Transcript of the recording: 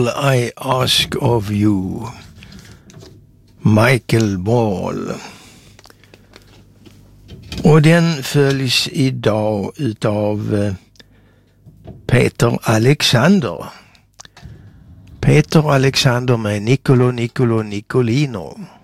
All I Ask of You, Michael Ball. Och den följs idag utav Peter Alexander. Peter Alexander med Nicolino.